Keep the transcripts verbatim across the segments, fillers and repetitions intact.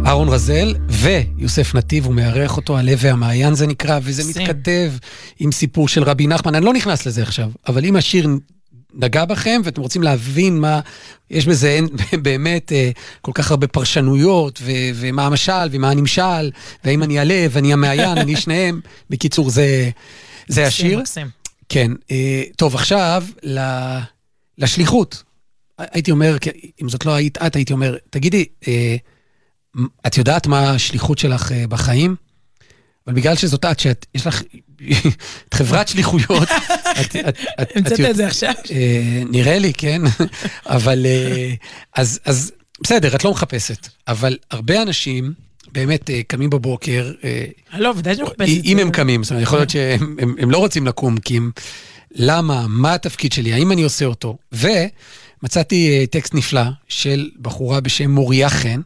אהרון רזל ויוסף נתיב, הוא מארח אותו, הלב והמעיין זה נקרא, וזה מתכתב עם סיפור של רבי נחמן. אני לא נכנס לזה עכשיו, אבל אם השיר נגע בכם, ואתם רוצים להבין מה, יש בזה אין, באמת כל כך הרבה פרשנויות, ו, ומה המשל, ומה הנמשל, והאם אני הלב, אני המעיין, אני שניהם. בקיצור, זה, זה השיר. מקסים. כן. טוב, עכשיו, לשליחות. הייתי אומר, אם זאת לא היית את, הייתי אומר, תגידי, את יודעת מה השליחות שלך בחיים? אבל בגלל שזאת את, שיש לך את חברת שליחויות, המצאת את זה עכשיו? נראה לי, כן. אבל, אז בסדר, את לא מחפשת. אבל הרבה אנשים באמת קמים בבוקר, לא, ודאי שאני מחפשת. אם הם קמים, זאת אומרת, יכול להיות שהם לא רוצים לקום, כי הם, למה, מה התפקיד שלי, האם אני עושה אותו? ומצאתי טקסט נפלא של בחורה בשם מוריה חן,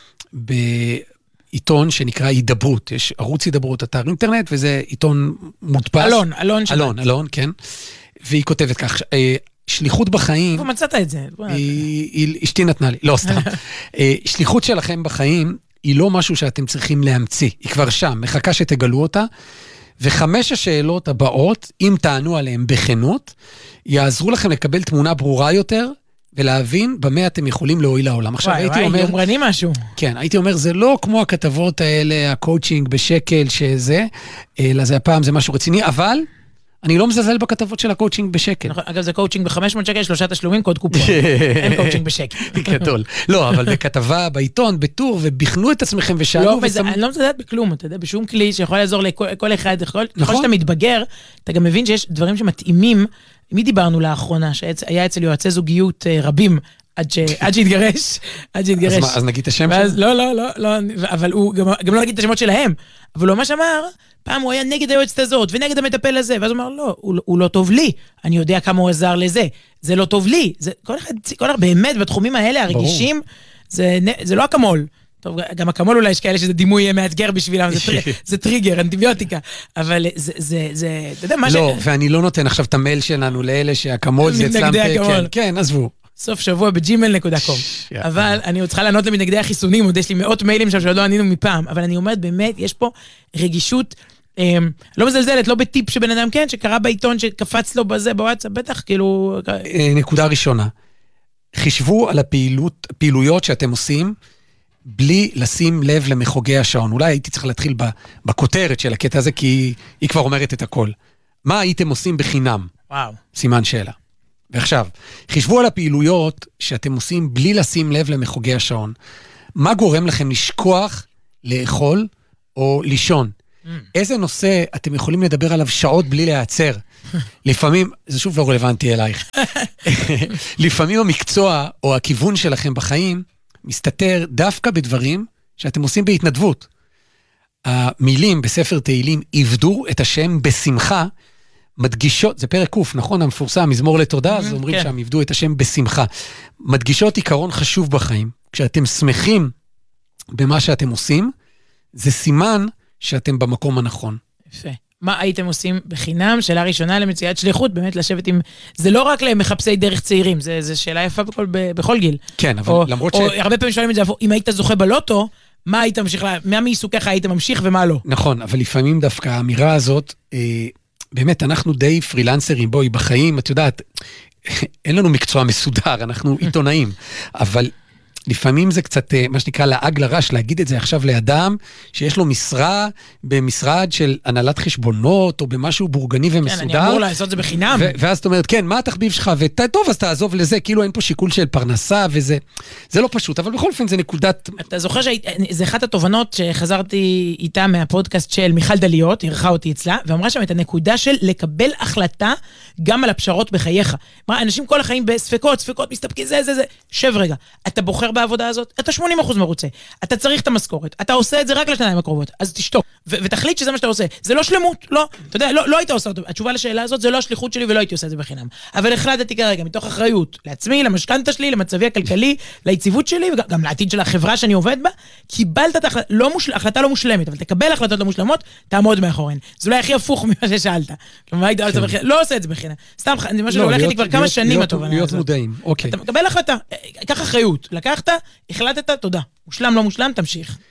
בעיתון שנקרא הידברות, יש ערוץ הידברות, אתר אינטרנט, וזה עיתון מודפס. אלון, אלון שבאת. אלון, אלון, כן. והיא כותבת כך, שליחות בחיים... איפה מצאת את זה? אשתי נתנה לי, לא סתם. שליחות שלכם בחיים היא לא משהו שאתם צריכים להמציא, היא כבר שם, מחכה שתגלו אותה, וחמש השאלות הבאות, אם תענו עליהן בכנות, יעזרו לכם לקבל תמונה ברורה יותר, ולהבין במה אתם יכולים להועיל לעולם. עכשיו וואי, הייתי וואי, אומר... יומרני משהו. כן, הייתי אומר, זה לא כמו הכתבות האלה, הקואוצ'ינג בשקל שזה, אלא זה הפעם זה משהו רציני, אבל אני לא מזלזל בכתבות של הקואוצ'ינג בשקל. אגב, זה קואוצ'ינג ב-חמש מאות שקל, שלושה תשלומים, קוד קופון. אין קואוצ'ינג בשקל. גדול. לא, אבל בכתבה, בעיתון, בטור, ובחנו את עצמכם ושאלו... אני לא מזלזל בכלום, אתה יודע, בשום כלי שיכול לעזור לכל אחד, ככל שאתה מתבגר, אתה גם מבין שיש דברים שמתאימים. מי דיברנו לאחרונה, שהיה אצל יועצי זוגיות רבים, עד שהתגרש, עד שהתגרש. אז נגיד את השם שלו? לא, לא, לא, אבל הוא גם לא נגיד את השמות שלהם, אבל הוא ממש אמר, פעם הוא היה נגד היועצת הזאת, ונגד המטפל הזה, ואז הוא אמר, לא, הוא לא טוב לי, אני יודע כמה הוא עזר לזה, זה לא טוב לי, כל אחד, באמת, בתחומים האלה, הרגישים, זה לא אקמול. טוב, גם אקמול אולי יש כאלה שזה דימוי מאתגר בשבילם, זה טריגר, אנטיביוטיקה, אבל זה, אתה יודע, מה ש... לא, ואני לא נותן עכשיו את המייל שלנו לאלה שאקמול זה אצלם... מתנגדי אקמול. כן, עזבו. סוף שבוע בג'ימייל נקודה קום. אבל אני עוד צריכה לענות למתנגדי החיסונים, עוד יש לי מאות מיילים שם שעוד לא ענינו מפעם, אבל אני אומרת, באמת, יש פה רגישות, לא מזלזלת, לא בטיפ שבן אדם כן, שקרא בעיתון, שקפץ לו בזה, בוואטסאפ, בטח, כאילו... נקודה ראשונה. חישבו על הפעילויות שאתם עושים, בלי לשים לב למחוגי השעון. אולי הייתי צריך להתחיל בכותרת של הקטע הזה, כי היא כבר אומרת את הכל. מה הייתם עושים בחינם? וואו. סימן שאלה. ועכשיו, חישבו על הפעילויות שאתם עושים בלי לשים לב למחוגי השעון. מה גורם לכם לשכוח, לאכול או לישון? Mm. איזה נושא אתם יכולים לדבר עליו שעות בלי להיעצר? לפעמים, זה שוב לא רלוונטי אלייך, לפעמים המקצוע או הכיוון שלכם בחיים מסתתר דווקא בדברים שאתם עושים בהתנדבות. המילים בספר תהילים עבדו את השם בשמחה, מדגישות, זה פרק קוף, נכון? המפורסם, מזמור לתודה, אז אומרים שהם עבדו את השם בשמחה. מדגישות עיקרון חשוב בחיים. כשאתם שמחים במה שאתם עושים, זה סימן שאתם במקום הנכון. יפה. מה הייתם עושים בחינם? שאלה ראשונה למציאת שליחות, באמת לשבת עם... זה לא רק למחפשי דרך צעירים, זו שאלה יפה בכל, בכל גיל. כן, אבל או, למרות או, ש... או הרבה פעמים שואלים את זה, אם היית זוכה בלוטו, מה היית ממשיך, מה מעיסוקיך היית ממשיך ומה לא? נכון, אבל לפעמים דווקא האמירה הזאת, אה, באמת, אנחנו די פרילנסרים, בואי, בחיים, את יודעת, אין לנו מקצוע מסודר, אנחנו עיתונאים, אבל... לפעמים זה קצת, מה שנקרא, לעג לרש, להגיד את זה עכשיו לאדם, שיש לו משרה במשרד של הנהלת חשבונות, או במשהו בורגני ומסודר. כן, אני אמור לעשות זה בחינם. ואז את אומרת, כן, מה התחביב שלך? וטוב, אז תעזוב לזה, כאילו אין פה שיקול של פרנסה, וזה זה לא פשוט, אבל בכל אופן זה נקודת... אתה זוכר שזה אחת התובנות שחזרתי איתה מהפודקאסט של מיכל דליות, ערכה אותי אצלה, ואמרה שם את הנקודה של לקבל החלטה גם על הפשרות בחייך. אמרה, אנשים כל החיים בספקות, ספקות, מסתפקים, זה, זה, זה. שב רגע, אתה בוחר בעבודה הזאת, אתה שמונים אחוז מרוצה, אתה צריך את המשכורת, אתה עושה את זה רק לשניים הקרובות, אז תשתוק, ו- ותחליט שזה מה שאתה עושה, זה לא שלמות, לא, אתה יודע, לא, לא היית עושה אותו, התשובה לשאלה הזאת, זה לא השליחות שלי ולא הייתי עושה את זה בחינם, אבל החלטתי כרגע, מתוך אחריות, לעצמי, למשכנתא שלי, למצבי הכלכלי, ליציבות שלי, וגם לעתיד של החברה שאני עובד בה, קיבלת את ההחלטה, לא מושל... החלטה לא מושלמת, אבל תקבל החלטות לא מושלמות, תעמוד מאחוריהן. זה אולי הכי הפוך ממה ששאלת. כלומר, היית עושה בחינם, לא עושה את זה בחינם. סתם, זה משהו שהולך איתי כבר כמה שנים התובנה הזאת. אתה מקבל החלטה, קח אחריות, לקחת, החלטת, תודה. מושלם, לא מושלם, תמשיך.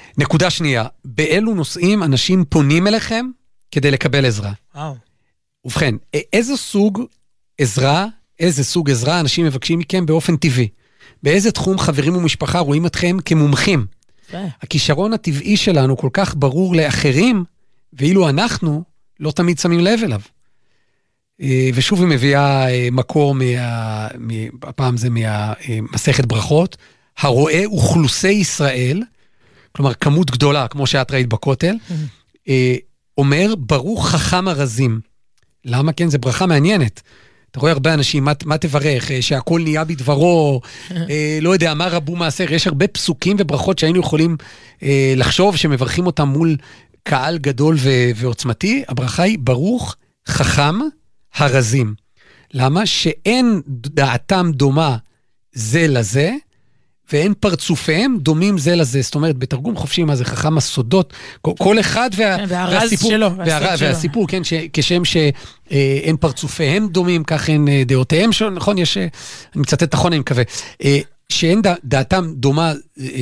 נקודה שנייה, באילו נושאים אנשים פונים אליכם כדי לקבל עזרה? וואו. ובכן, איזה סוג עזרה, איזה סוג עזרה אנשים מבקשים מכם באופן טבעי? באיזה תחום חברים ומשפחה רואים אתכם כמומחים? הכישרון הטבעי שלנו כל כך ברור לאחרים, ואילו אנחנו לא תמיד שמים לב אליו. ושוב היא מביאה מקור, מה, הפעם זה מהמסכת ברכות, הרואה אוכלוסי ישראל, כלומר כמות גדולה, כמו שאת ראית בכותל, אומר ברוך חכם הרזים. למה? כן, זה ברכה מעניינת. אתה רואה הרבה אנשים, מה, מה תברך, שהכל נהיה בדברו, אה, לא יודע, מה רבו מעשר, יש הרבה פסוקים וברכות שהיינו יכולים אה, לחשוב שמברכים אותם מול קהל גדול ו- ועוצמתי. הברכה היא ברוך חכם הרזים. למה? שאין דעתם דומה זה לזה, ואין פרצופיהם דומים זה לזה. זאת אומרת, בתרגום חופשי מה זה חכם הסודות, כל, כל אחד וה, והסיפור, שלו, וה, והסיפור, כן, ש, כשם שאין פרצופיהם דומים, כך אין דעותיהם, נכון, יש, אני מצטט נכון, אני מקווה, שאין דעתם דומה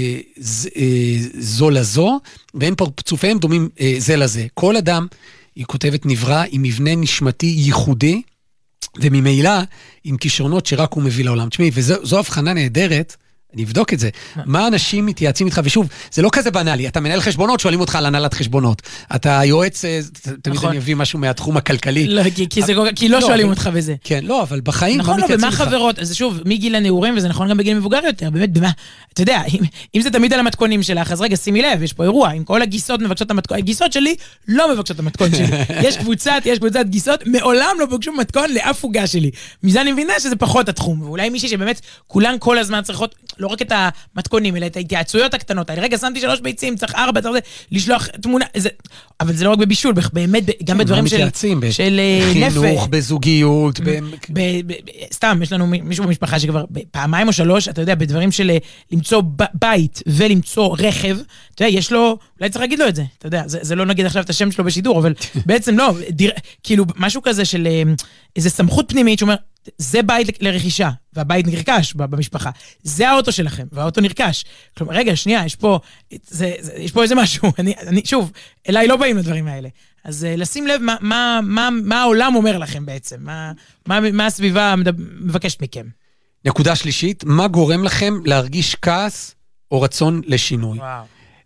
זו לזו, ואין פרצופיהם דומים זה לזה. כל אדם, היא כותבת, נברא עם מבנה נשמתי ייחודי, וממילא עם כישרונות שרק הוא מביא לעולם. תשמעי, וזו הבחנה נהדרת, אני אבדוק את זה. מה אנשים מתייעצים איתך? ושוב, זה לא כזה בנאלי. אתה מנהל חשבונות, שואלים אותך על הנהלת חשבונות. אתה יועץ, תמיד אני אביא משהו מהתחום הכלכלי. לא, כי לא שואלים אותך בזה. כן, לא, אבל בחיים נכון, ומה חברות? אז שוב, מגיל הנעורים, וזה נכון גם בגיל מבוגר יותר, באמת, במה, אתה יודע, אם זה תמיד על המתכונים שלך, אז רגע, שימי לב, יש פה אירוע, אם כל הגיסות מבקשות המתכון, הגיסות שלי לא מבקשות המתכון שלי. יש קבוצת, יש קבוצת גיסות, מעולם לא בקשו מתכון לאף עוגה שלי. מזה אני מבינה שזה פחות התחום, ואולי מישהי שבאמת כולן כל הזמן צריכות לא רק את המתכונים, אלא את ההתייעצויות הקטנות. אני רגע שמתי שלוש ביצים, צריך ארבע, צריך לשלוח תמונה, זה, אבל זה לא רק בבישול, באמת, גם בדברים של, של נפש. חינוך, בזוגיות, ב... ב, ב, סתם, יש לנו מישהו במשפחה שכבר פעמיים או שלוש, אתה יודע, בדברים של למצוא בית ולמצוא רכב, אתה יודע, יש לו, אולי צריך להגיד לו את זה, אתה יודע, זה, זה לא נגיד עכשיו את השם שלו בשידור, אבל בעצם לא, דיר, כאילו, משהו כזה של איזו סמכות פנימית שאומר, זה בית לרכישה, והבית נרכש במשפחה. זה האוטו שלכם, והאוטו נרכש. כלומר, רגע, שנייה, יש פה, זה, זה, יש פה איזה משהו. אני, אני, שוב, אליי לא באים לדברים האלה. אז לשים לב מה, מה, מה, מה העולם אומר לכם בעצם, מה, מה, מה הסביבה מבקשת מכם. נקודה שלישית, מה גורם לכם להרגיש כעס או רצון לשינוי? וואו.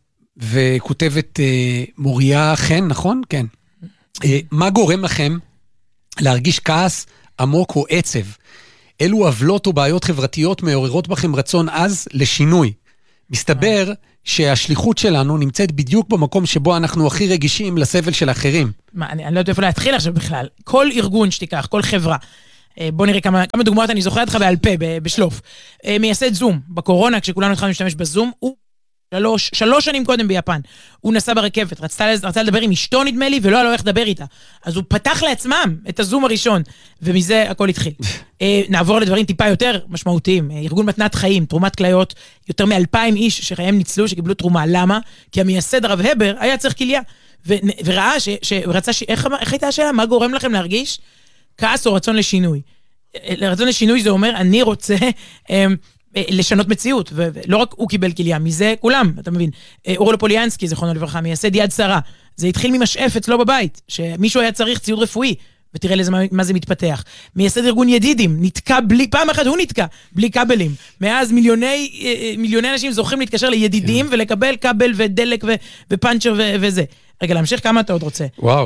וכותבת אה, מוריה חן, נכון? כן. אה, מה גורם לכם להרגיש כעס עמוק או עצב? אילו עוולות או בעיות חברתיות מעוררות בכם רצון אז לשינוי. מסתבר שהשליחות שלנו נמצאת בדיוק במקום שבו אנחנו הכי רגישים לסבל של אחרים. מה, אני, אני לא יודעת איפה להתחיל עכשיו בכלל. כל ארגון שתיקח, כל חברה, בוא נראה כמה, כמה דוגמאות אני זוכרת לך בעל פה, בשלוף. מייסד זום, בקורונה, כשכולנו התחלנו להשתמש בזום, הוא שלוש, שלוש שנים קודם ביפן. הוא נסע ברכבת, רצה, רצה לדבר עם אשתו נדמה לי, ולא היה לו איך לדבר איתה. אז הוא פתח לעצמם את הזום הראשון, ומזה הכל התחיל. נעבור לדברים טיפה יותר משמעותיים. ארגון מתנת חיים, תרומת כליות, יותר מאלפיים איש שחייהם ניצלו, שקיבלו תרומה. למה? כי המייסד הרב הבר היה צריך כליה, ו, וראה ש, שרצה, ש, איך, איך הייתה השאלה? מה גורם לכם להרגיש? כעס או רצון לשינוי. רצון לשינוי זה אומר, אני רוצה לשנות מציאות, ולא רק הוא קיבל כליה, מזה כולם, אתה מבין. אורלו פוליאנסקי, זכרונו לברכה, מייסד יד שרה, זה התחיל ממשאף אצלו בבית, שמישהו היה צריך ציוד רפואי, ותראה לזה מה זה מתפתח. מייסד ארגון ידידים, נתקע בלי, פעם אחת הוא נתקע, בלי כבלים. מאז מיליוני, מיליוני אנשים זוכים להתקשר לידידים, ולקבל כבל ודלק ופנצ'ר וזה. רגע, להמשיך כמה אתה עוד רוצה. וואו.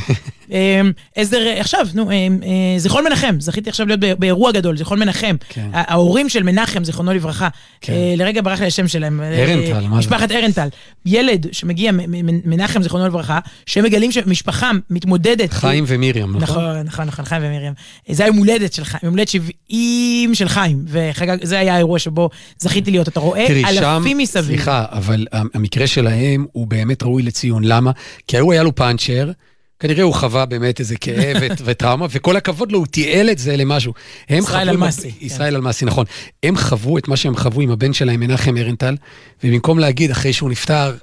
עזר, עכשיו, נו, זיכרון מנחם, זכיתי עכשיו להיות באירוע גדול, זיכרון מנחם. ההורים של מנחם, זיכרונו לברכה, לרגע ברח לי השם שלהם. ארנטל, מה זה? משפחת ארנטל. ילד שמגיע, מנחם, זיכרונו לברכה, שמגלים שמשפחה מתמודדת. חיים ומיריam, נכון? נכון, נכון, נכון, חיים ומיריam. זה היה מולדת של חיים, מולדת שבעים של חיים, וזה היה האירוע שבו זכיתי להיות. אתה רואה אלפים מסביב. סליחה, אבל המקרה שלהם הוא באמת ראוי לציון. למה? כי הוא היה לו פאנצ'ר, כנראה הוא חווה באמת איזה כאב וטראומה, וכל הכבוד לו, הוא תיאל את זה למשהו. ישראל אלמסי. ישראל אלמסי, נכון. הם חוו את מה שהם חוו עם הבן שלהם, מנחם ארנטל, ובמקום להגיד, אחרי שהוא נפטר,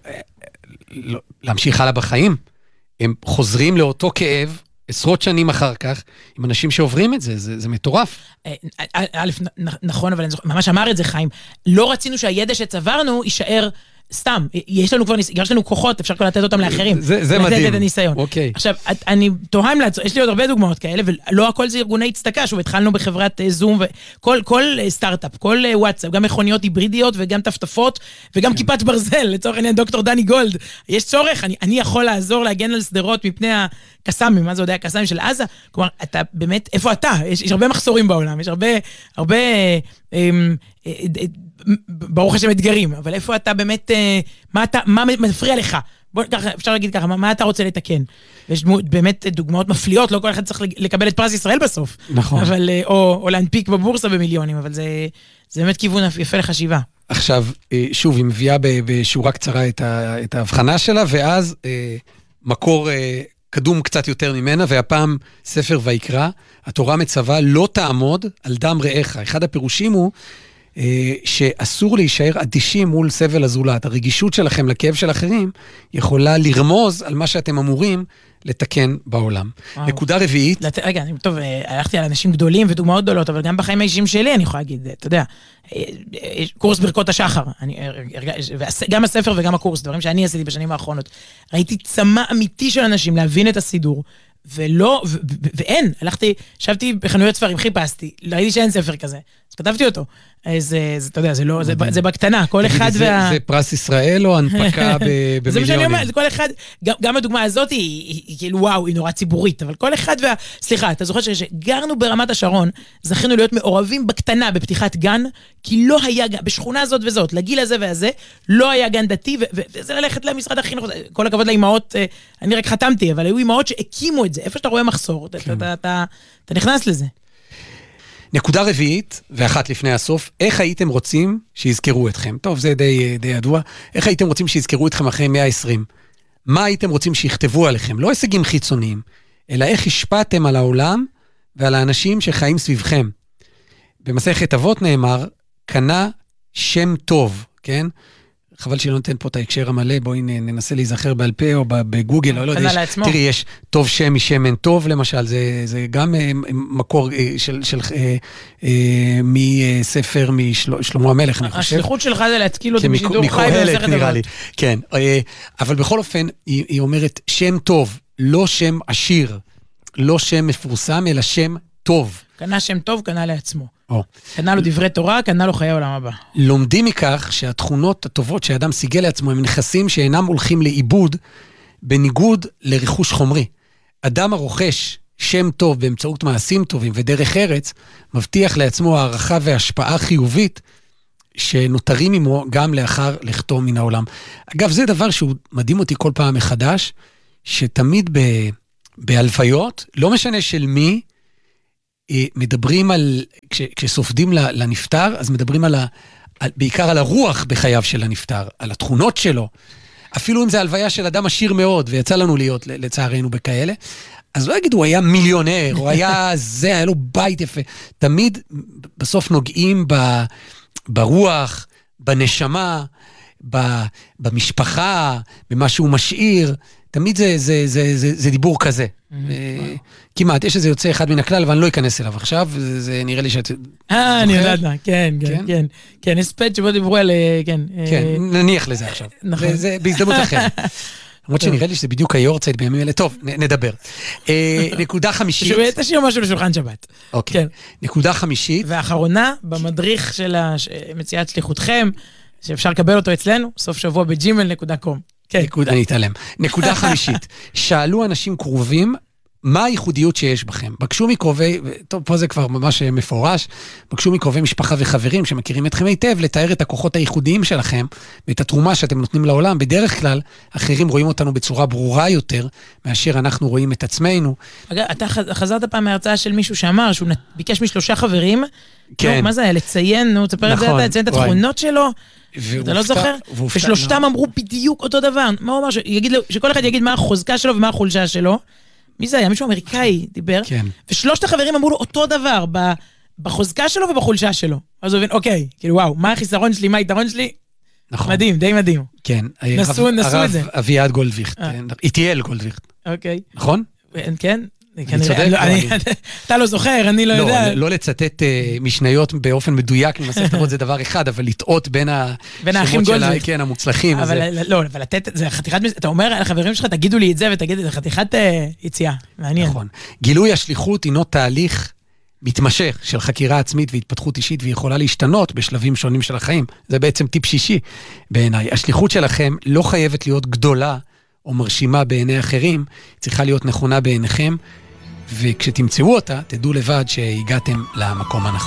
להמשיך הלאה בחיים, הם חוזרים לאותו כאב, עשרות שנים אחר כך, עם אנשים שעוברים את זה, זה, זה מטורף. א', נכון, אבל ממש אמר את זה חיים, לא רצינו שהידע שצברנו יישאר סתם, יש לנו כבר, יש לנו כוחות, אפשר כבר לתת אותם לאחרים. זה, זה מדהים. לתת את הניסיון. אוקיי. עכשיו, אני תוהה אם לעצור, יש לי עוד הרבה דוגמאות כאלה, ולא הכל זה ארגוני צדקה, שוב, התחלנו בחברת זום, וכל כל סטארט-אפ, כל וואטסאפ, גם מכוניות היברידיות, וגם טפטפות, וגם כיפת ברזל, לצורך העניין דוקטור דני גולד. יש צורך, אני, אני יכול לעזור להגן על סדרות מפני הקסאמים, מה זה יודע, הקסאמים של עזה? כלומר, אתה באמת, איפה אתה? יש, יש הרבה מחסורים בעולם, יש הרבה, הרבה, אמ, ברוך השם אתגרים, אבל איפה אתה באמת, מה אתה, מה מפריע לך? בוא, ככה, אפשר להגיד ככה, מה, מה אתה רוצה לתקן? יש באמת דוגמאות מפליאות, לא כל אחד צריך לקבל את פרס ישראל בסוף. נכון. אבל, או, או להנפיק בבורסה במיליונים, אבל זה, זה באמת כיוון יפה לחשיבה. עכשיו, שוב, היא מביאה בשורה קצרה את, ה, את ההבחנה שלה, ואז מקור קדום קצת יותר ממנה, והפעם ספר ויקרא, התורה מצווה לא תעמוד על דם רעך. אחד הפירושים הוא, שאסור להישאר אדישים מול סבל הזולת. הרגישות שלכם לכאב של אחרים יכולה לרמוז על מה שאתם אמורים לתקן בעולם. וואו. נקודה רביעית. לת... רגע, טוב, הלכתי על אנשים גדולים ודוגמאות גדולות, אבל גם בחיים האישיים שלי אני יכולה להגיד, אתה יודע, קורס ברכות השחר, אני, גם הספר וגם הקורס, דברים שאני עשיתי בשנים האחרונות, ראיתי צמא אמיתי של אנשים להבין את הסידור, ולא, ו- ו- ואין, הלכתי, שבתי בחנויות ספרים, חיפשתי, ראיתי שאין ספר כזה, אז כתבתי אותו. זה, זה, אתה יודע, זה לא, זה, זה בקטנה, כל אחד זה, וה... זה פרס ישראל או הנפקה במיליונים? זה מה שאני אומר, כל אחד, גם, גם הדוגמה הזאת היא, היא, היא כאילו וואו, היא נורא ציבורית, אבל כל אחד וה... סליחה, אתה זוכר שגרנו ברמת השרון, זכינו להיות מעורבים בקטנה בפתיחת גן, כי לא היה, בשכונה הזאת וזאת, לגיל הזה והזה, לא היה גן דתי, ו- ו- וזה ללכת למשרד החינוך, כל הכבוד לאמהות, אני רק חתמתי, אבל היו אמהות שהקימו את זה, איפה שאתה רואה מחסור, אתה, אתה, אתה, אתה, אתה נכנס לזה. נקודה רביעית, ואחת לפני הסוף, איך הייתם רוצים שיזכרו אתכם? טוב, זה די, די ידוע. איך הייתם רוצים שיזכרו אתכם אחרי מאה ועשרים? מה הייתם רוצים שיכתבו עליכם? לא הישגים חיצוניים, אלא איך השפעתם על העולם ועל האנשים שחיים סביבכם. במסכת אבות נאמר, קנה שם טוב, כן? חבל שלא נותן פה את ההקשר המלא, בואי ננסה להיזכר בעל פה או בגוגל, לא יודע, יש, תראי, יש טוב שם משמן טוב, למשל, זה, זה גם מקור של, של, מספר משלמה המלך, אני חושב. השליחות שלך זה להתקיל אותי בשידור חי במסכת אבות. כן, אבל בכל אופן, היא, היא אומרת, שם טוב, לא שם עשיר, לא שם מפורסם, אלא שם טוב. קנה שם טוב, קנה לעצמו. או. קנה לו דברי תורה, קנה לו חיי העולם הבא. לומדים מכך שהתכונות הטובות שהאדם סיגל לעצמו הם נכסים שאינם הולכים לאיבוד, בניגוד לרכוש חומרי. אדם הרוכש שם טוב באמצעות מעשים טובים ודרך ארץ, מבטיח לעצמו הערכה והשפעה חיובית, שנותרים עמו גם לאחר לכתו מן העולם. אגב, זה דבר שהוא מדהים אותי כל פעם מחדש, שתמיד ב... בהלוויות, לא משנה של מי, מדברים על, כש, כשסופדים לנפטר, אז מדברים על ה, על, בעיקר על הרוח בחייו של הנפטר, על התכונות שלו. אפילו אם זה הלוויה של אדם עשיר מאוד, ויצא לנו להיות לצערנו בכאלה, אז לא יגידו, הוא היה מיליונר, הוא היה זה, היה לו בית יפה. תמיד בסוף נוגעים ב, ברוח, בנשמה, ב, במשפחה, במה שהוא משאיר. תמיד זה, זה, זה, זה, זה דיבור כזה. כמעט, יש איזה יוצא אחד מן הכלל, אבל אני לא אכנס אליו עכשיו, זה נראה לי שאת... אה, אני יודעת, כן, כן, כן. כן, יש ספייד שבו דיברו על... כן, כן, נניח לזה עכשיו. נכון. זה בהזדמנות אחרת. למרות שנראה לי שזה בדיוק היורצייט בימים אלה. טוב, נדבר. נקודה חמישית... תשאיר משהו לשולחן שבת. אוקיי. נקודה חמישית... ואחרונה, במדריך של מציאת שליחותכם, שאפשר לקבל אותו אצלנו, סוף שבוע בג'ימל נקודה קום. נקודה, אני אתעלם. נקודה חמישית, שאלו אנשים קרובים, מה הייחודיות שיש בכם? בקשו מקרובי, טוב, פה זה כבר ממש מפורש, בקשו מקרובי משפחה וחברים שמכירים אתכם היטב, לתאר את הכוחות הייחודיים שלכם, ואת התרומה שאתם נותנים לעולם. בדרך כלל, אחרים רואים אותנו בצורה ברורה יותר, מאשר אנחנו רואים את עצמנו. אגב, אתה חזרת פעם מההרצאה של מישהו שאמר, שהוא ביקש משלושה חברים, כן. מה זה היה? לציין, נו, תספר את זה, לציין את התכונות שלו, אתה לא זוכר? ושלושתם אמרו בדיוק אותו דבר. מה הוא אמר? שכל אחד יגיד מה החוזקה שלו ומה החולשה שלו. מי זה היה? מישהו אמריקאי דיבר. ושלושת החברים אמרו לו אותו דבר, בחוזקה שלו ובחולשה שלו. אז הוא הבין, אוקיי, כאילו וואו, מה החיסרון שלי, מה היתרון שלי? מדהים, די מדהים. כן. נסו את זה. הרב אביעד גולדוויכט, איטיאל גולדוויכט. אוקיי. נכון? כן. אני צודק? אתה לא זוכר, אני לא יודע. לא לצטט משניות באופן מדויק ממסכת אבות זה דבר אחד, אבל לטעות בין השמות שלה, כן, המוצלחים. לא, אבל לתת, זה חתיכת, אתה אומר על החברים שלך, תגידו לי את זה ותגיד, זה חתיכת יציאה, מעניין. נכון. גילוי השליחות הינו תהליך מתמשך של חקירה עצמית והתפתחות אישית, והיא יכולה להשתנות בשלבים שונים של החיים. זה בעצם טיפ שישי בעיניי. השליחות שלכם לא חייבת להיות גדולה או מרשימה בעיני אחרים, צריכה להיות נכונה בעיניכם, וכשתמצאו אותה, תדעו לבד שהגעתם למקום הנכון.